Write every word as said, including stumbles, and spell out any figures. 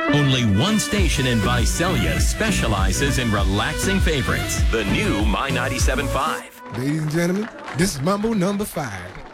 Only one station in Visalia specializes in relaxing favorites. The new My ninety-seven point five. Ladies and gentlemen, this is Mambo number five.